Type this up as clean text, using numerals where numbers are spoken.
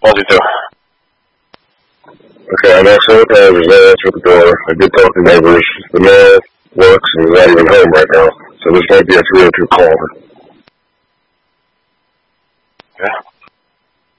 1-2. Okay, I'm actually okay. There's no answer at the door. I did talk to neighbors. The mail works and is not even home right now. So this might be a 302 call. Yeah.